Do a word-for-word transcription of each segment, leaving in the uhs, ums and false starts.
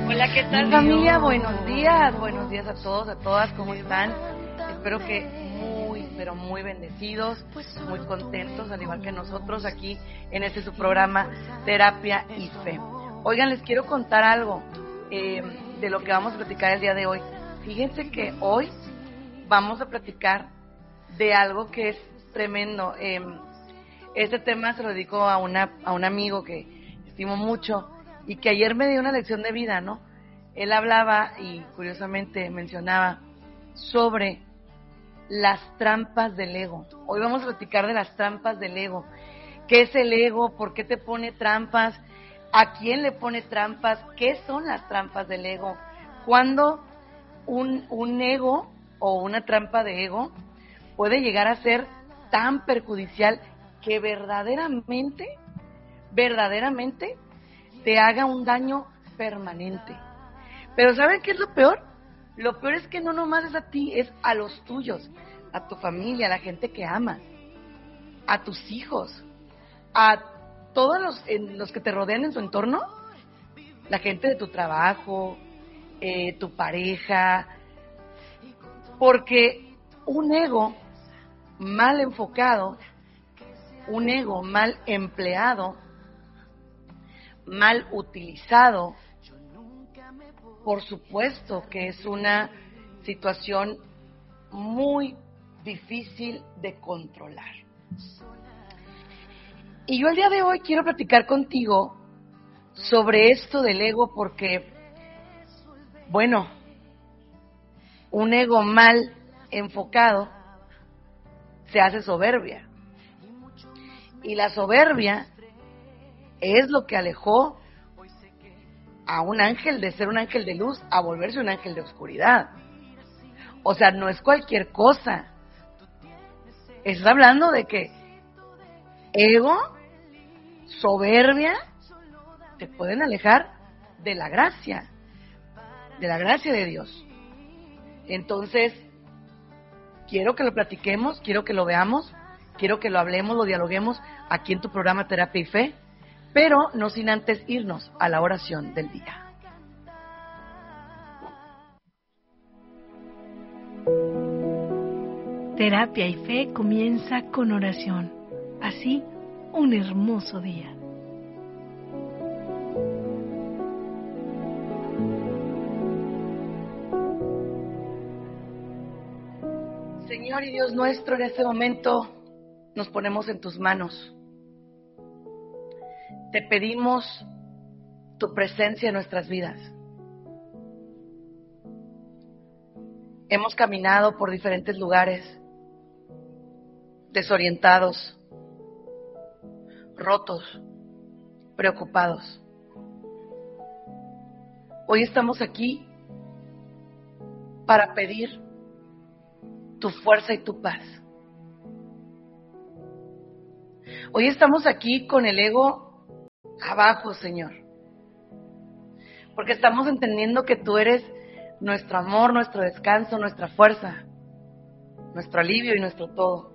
Hola, ¿qué tal, familia? Buenos días, buenos días a todos, a todas, ¿cómo están? Espero que muy, pero muy bendecidos, muy contentos, al igual que nosotros aquí en este su programa Terapia y Fe. Oigan, les quiero contar algo eh, de lo que vamos a platicar el día de hoy. Fíjense que hoy vamos a platicar de algo que es tremendo. Eh, este tema se lo dedico a, una, a un amigo que estimo mucho y que ayer me dio una lección de vida, ¿no? Él hablaba y curiosamente mencionaba sobre las trampas del ego. Hoy vamos a platicar de las trampas del ego. ¿Qué es el ego? ¿Por qué te pone trampas? ¿A quién le pone trampas? ¿Qué son las trampas del ego? ¿Cuándo un, un ego o una trampa de ego puede llegar a ser tan perjudicial que verdaderamente, verdaderamente te haga un daño permanente? Pero ¿saben qué es lo peor? Lo peor es que no nomás es a ti, es a los tuyos, a tu familia, a la gente que amas, a tus hijos, a todos los, en los que te rodean en tu entorno, la gente de tu trabajo, eh, tu pareja, porque un ego mal enfocado, un ego mal empleado, mal utilizado, por supuesto que es una situación muy difícil de controlar. Y yo el día de hoy quiero platicar contigo sobre esto del ego porque, bueno, un ego mal enfocado se hace soberbia. Y la soberbia es lo que alejó a un ángel de ser un ángel de luz a volverse un ángel de oscuridad. O sea, no es cualquier cosa. Estás hablando de que ego, soberbia, te pueden alejar de la gracia, de la gracia de Dios. Entonces, quiero que lo platiquemos, quiero que lo veamos, quiero que lo hablemos, lo dialoguemos aquí en tu programa Terapia y Fe, pero no sin antes irnos a la oración del día. Terapia y Fe comienza con oración. Así, un hermoso día. Señor y Dios nuestro, en este momento nos ponemos en tus manos. Te pedimos tu presencia en nuestras vidas. Hemos caminado por diferentes lugares, desorientados, rotos, preocupados. Hoy estamos aquí para pedir tu fuerza y tu paz. Hoy estamos aquí con el ego abajo, Señor, porque estamos entendiendo que tú eres nuestro amor, nuestro descanso, nuestra fuerza, nuestro alivio y nuestro todo.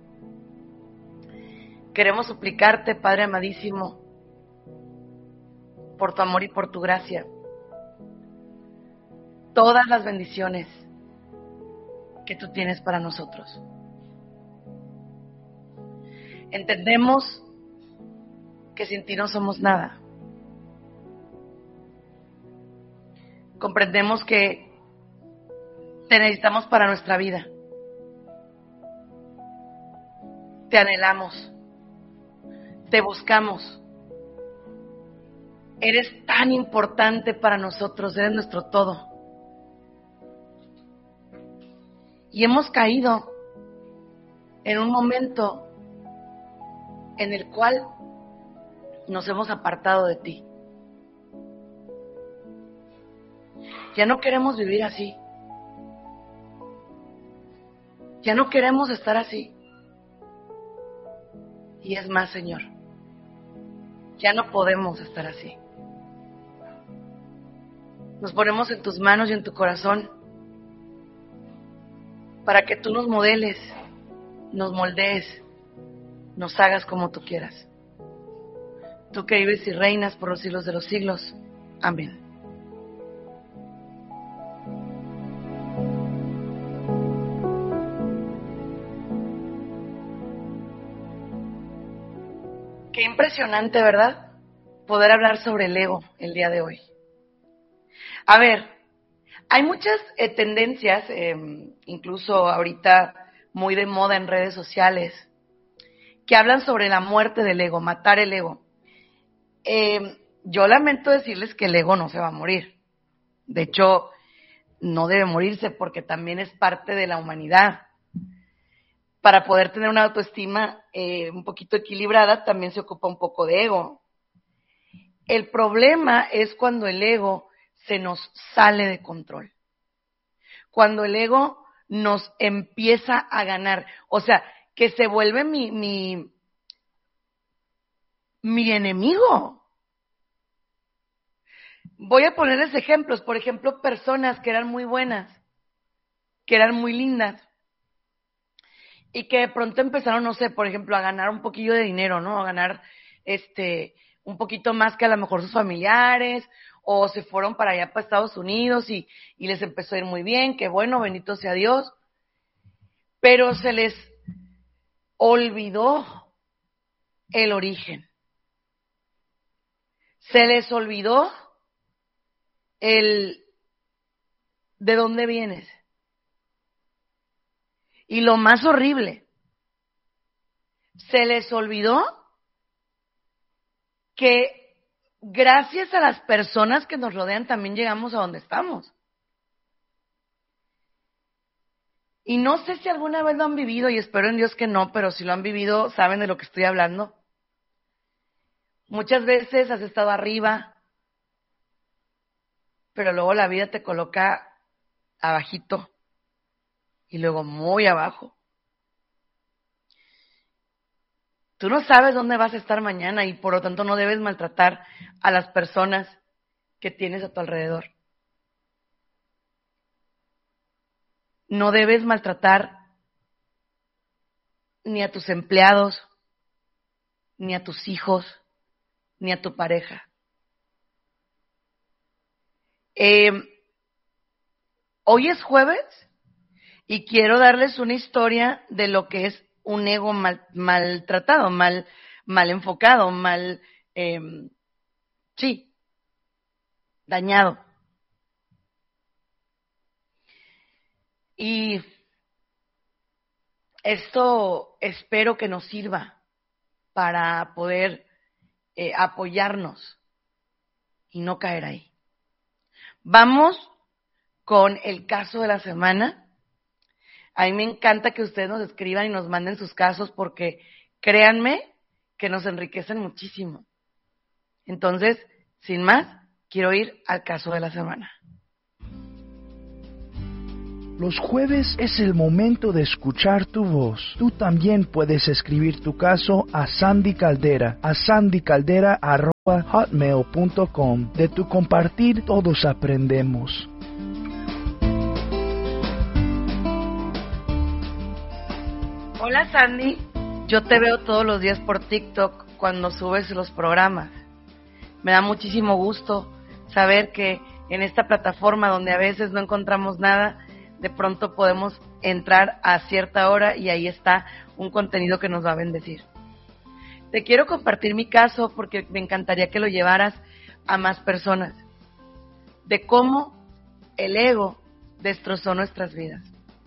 Queremos suplicarte, Padre amadísimo, por tu amor y por tu gracia, todas las bendiciones que tú tienes para nosotros. Entendemos que sin ti no somos nada. Comprendemos que te necesitamos para nuestra vida. Te anhelamos, te buscamos. Eres tan importante para nosotros, eres nuestro todo. Y hemos caído en un momento en el cual nos hemos apartado de ti. Ya no queremos vivir así. Ya no queremos estar así. Y es más, Señor, ya no podemos estar así. Nos ponemos en tus manos y en tu corazón para que tú nos modeles, nos moldees, nos hagas como tú quieras. Tú que vives y reinas por los siglos de los siglos. Amén. impresionante, ¿verdad? Poder hablar sobre el ego el día de hoy. A ver, hay muchas eh, tendencias, eh, incluso ahorita muy de moda en redes sociales, que hablan sobre la muerte del ego, matar el ego. Eh, yo lamento decirles que el ego no se va a morir. De hecho, no debe morirse porque también es parte de la humanidad. Para poder tener una autoestima eh, un poquito equilibrada, también se ocupa un poco de ego. El problema es cuando el ego se nos sale de control. Cuando el ego nos empieza a ganar. O sea, que se vuelve mi, mi, mi enemigo. Voy a ponerles ejemplos. Por ejemplo, personas que eran muy buenas, que eran muy lindas, y que de pronto empezaron, no sé, por ejemplo, a ganar un poquillo de dinero, ¿no? A ganar este un poquito más que a lo mejor sus familiares, o se fueron para allá, para Estados Unidos, y, y les empezó a ir muy bien, que bueno, bendito sea Dios. Pero se les olvidó el origen. Se les olvidó el de dónde vienes. Y lo más horrible, se les olvidó que gracias a las personas que nos rodean también llegamos a donde estamos. Y no sé si alguna vez lo han vivido, y espero en Dios que no, pero si lo han vivido, saben de lo que estoy hablando. Muchas veces has estado arriba, pero luego la vida te coloca abajito y luego muy abajo. Tú no sabes dónde vas a estar mañana y por lo tanto no debes maltratar a las personas que tienes a tu alrededor. No debes maltratar ni a tus empleados, ni a tus hijos, ni a tu pareja. Eh, hoy es jueves y quiero darles una historia de lo que es un ego mal, maltratado, mal, mal enfocado, mal, eh, sí, dañado. Y esto espero que nos sirva para poder eh, apoyarnos y no caer ahí. Vamos con el caso de la semana. A mí me encanta que ustedes nos escriban y nos manden sus casos porque créanme que nos enriquecen muchísimo. Entonces, sin más, quiero ir al caso de la semana. Los jueves es el momento de escuchar tu voz. Tú también puedes escribir tu caso a Sandy Caldera, a sandycaldera arroba hotmail punto com. De tu compartir todos aprendemos. Hola Sandy, yo te veo todos los días por TikTok cuando subes los programas. Me da muchísimo gusto saber que en esta plataforma donde a veces no encontramos nada, de pronto podemos entrar a cierta hora y ahí está un contenido que nos va a bendecir. Te quiero compartir mi caso porque me encantaría que lo llevaras a más personas, de cómo el ego destrozó nuestras vidas.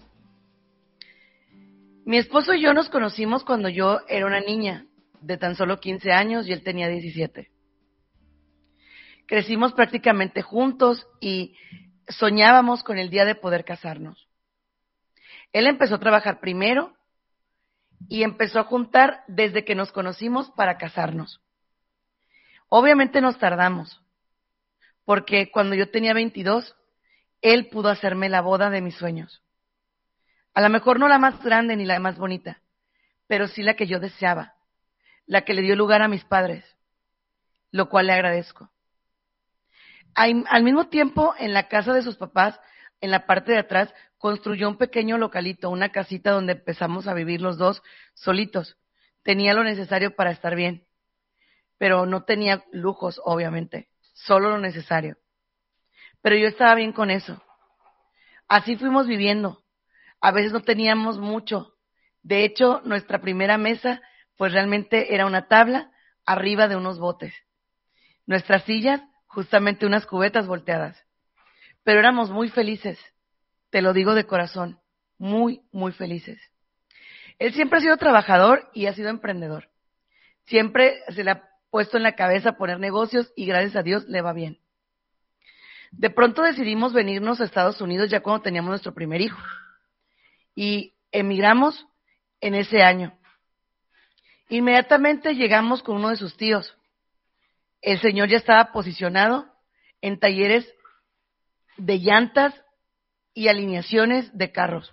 Mi esposo y yo nos conocimos cuando yo era una niña de tan solo quince años y él tenía diecisiete. Crecimos prácticamente juntos y soñábamos con el día de poder casarnos. Él empezó a trabajar primero y empezó a juntar desde que nos conocimos para casarnos. Obviamente nos tardamos, porque cuando yo tenía veintidós, él pudo hacerme la boda de mis sueños. A lo mejor no la más grande ni la más bonita, pero sí la que yo deseaba, la que le dio lugar a mis padres, lo cual le agradezco. Al mismo tiempo, en la casa de sus papás, en la parte de atrás, construyó un pequeño localito, una casita donde empezamos a vivir los dos solitos. Tenía lo necesario para estar bien, pero no tenía lujos, obviamente, solo lo necesario. Pero yo estaba bien con eso. Así fuimos viviendo. A veces no teníamos mucho. De hecho, nuestra primera mesa, pues realmente era una tabla, arriba de unos botes. Nuestras sillas, justamente unas cubetas volteadas. Pero éramos muy felices, te lo digo de corazón, muy, muy felices. Él siempre ha sido trabajador y ha sido emprendedor. Siempre se le ha puesto en la cabeza poner negocios y gracias a Dios le va bien. De pronto decidimos venirnos a Estados Unidos ya cuando teníamos nuestro primer hijo. Y emigramos en ese año. Inmediatamente llegamos con uno de sus tíos. El señor ya estaba posicionado en talleres de llantas y alineaciones de carros.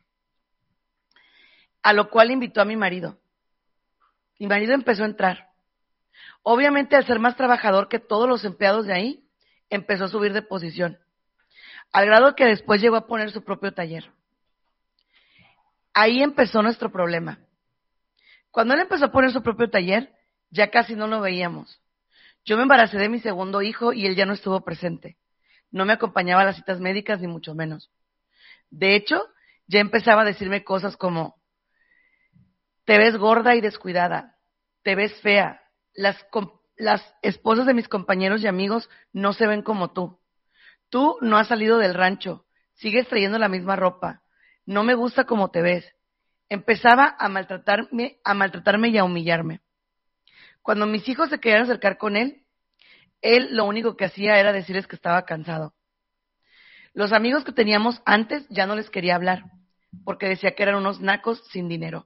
A lo cual invitó a mi marido. Mi marido empezó a entrar. Obviamente, al ser más trabajador que todos los empleados de ahí, empezó a subir de posición, al grado que después llegó a poner su propio taller. Ahí empezó nuestro problema. Cuando él empezó a poner su propio taller, ya casi no lo veíamos. Yo me embaracé de mi segundo hijo y él ya no estuvo presente. No me acompañaba a las citas médicas, ni mucho menos. De hecho, ya empezaba a decirme cosas como: te ves gorda y descuidada, te ves fea, las, las esposas de mis compañeros y amigos no se ven como tú. Tú no has salido del rancho, sigues trayendo la misma ropa, no me gusta cómo te ves. Empezaba a maltratarme, a maltratarme y a humillarme. Cuando mis hijos se querían acercar con él, él lo único que hacía era decirles que estaba cansado. Los amigos que teníamos antes ya no les quería hablar, porque decía que eran unos nacos sin dinero.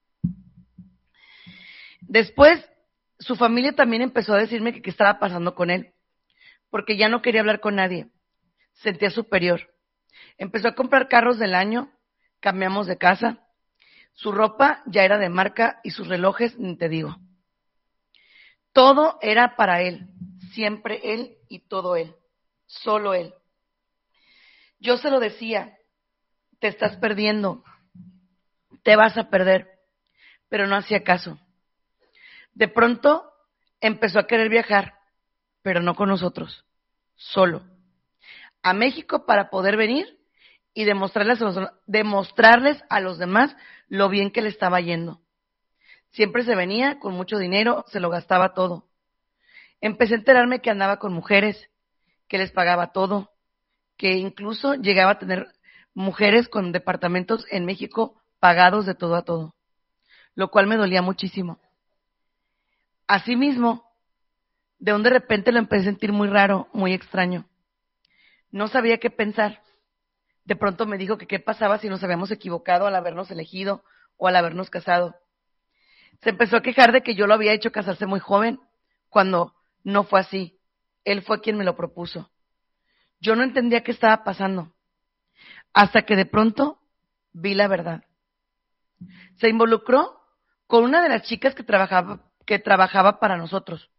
Después, su familia también empezó a decirme que qué estaba pasando con él, porque ya no quería hablar con nadie. Sentía superior. Empezó a comprar carros del año, cambiamos de casa, su ropa ya era de marca y sus relojes, ni te digo. Todo era para él, siempre él y todo él, solo él. Yo se lo decía: te estás perdiendo, te vas a perder, pero no hacía caso. De pronto empezó a querer viajar, pero no con nosotros, solo, a México para poder venir y demostrarles a los, demostrarles a los demás lo bien que le estaba yendo. Siempre se venía con mucho dinero, se lo gastaba todo. Empecé a enterarme que andaba con mujeres, que les pagaba todo, que incluso llegaba a tener mujeres con departamentos en México pagados de todo a todo, lo cual me dolía muchísimo. Asimismo, de un de repente lo empecé a sentir muy raro, muy extraño. No sabía qué pensar. De pronto me dijo que qué pasaba si nos habíamos equivocado al habernos elegido o al habernos casado. Se empezó a quejar de que yo lo había hecho casarse muy joven, cuando no fue así. Él fue quien me lo propuso. Yo no entendía qué estaba pasando, hasta que de pronto vi la verdad. Se involucró con una de las chicas que trabajaba, que trabajaba para nosotros.